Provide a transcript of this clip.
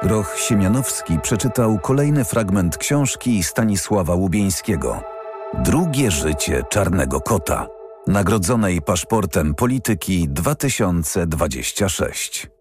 Roch Siemianowski przeczytał kolejny fragment książki Stanisława Łubieńskiego „Drugie życie czarnego kota”, nagrodzonej Paszportem Polityki 2026.